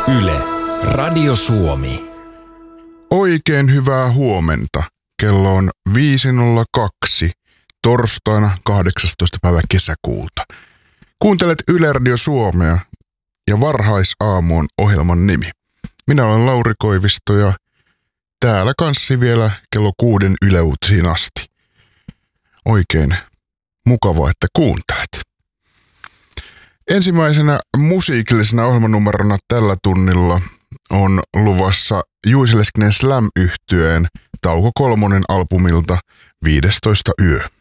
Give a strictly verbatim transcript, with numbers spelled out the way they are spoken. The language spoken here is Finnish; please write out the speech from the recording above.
Yle, Radio Suomi. Oikein hyvää huomenta. Kello on viisi nolla kaksi, torstaina kahdeksastoista päivä kesäkuuta. Kuuntelet Yle Radio Suomea ja Varhaisaamu on ohjelman nimi. Minä olen Lauri Koivisto ja täällä kanssi vielä kello kuuden Yle Uutisiin asti. Oikein mukavaa, että kuuntelet. Ensimmäisenä musiikillisena ohjelmanumerona tällä tunnilla on luvassa Juice Leskinen Slam-yhtyeen Tauko Kolmonen albumilta viidestoista yö.